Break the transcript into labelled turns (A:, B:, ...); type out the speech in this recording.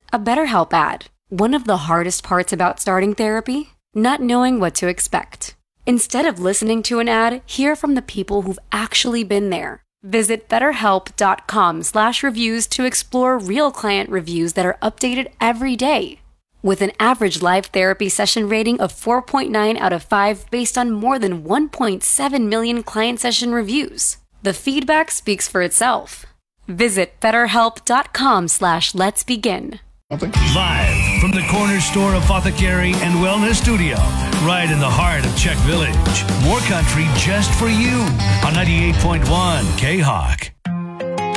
A: A BetterHelp ad. One of the hardest parts about starting therapy? Not knowing what to expect. Instead of listening to an ad, hear from the people who've actually been there. Visit BetterHelp.com/reviews to explore real client reviews that are updated every day. With an average live therapy session rating of 4.9 out of 5 based on more than 1.7 million client session reviews, the feedback speaks for itself. Visit BetterHelp.com/let's begin.
B: Live from the Corner Store Apothecary and Wellness Studio, right in the heart of Czech Village. More country just for you on 98.1 K-Hawk.